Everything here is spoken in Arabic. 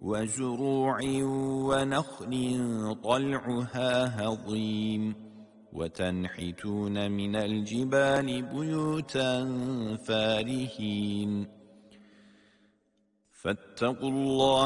وزروع ونخل طلعها هضيم وتنحتون من الجبال بيوتا فارهين فاتقوا الله